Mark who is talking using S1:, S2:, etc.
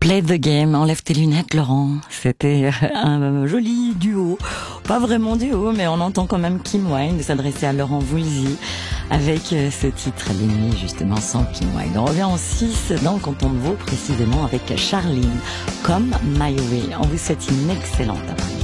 S1: Play the game, enlève tes lunettes Laurent. C'était un joli duo, pas vraiment duo, mais on entend quand même Kim Wilde s'adresser à Laurent Voulzy avec ce titre Les Nuits justement sans Kim Wilde. On revient en 6 dans le canton de Vaud précisément avec Charline, Come My Way. On vous souhaite une excellente après-midi.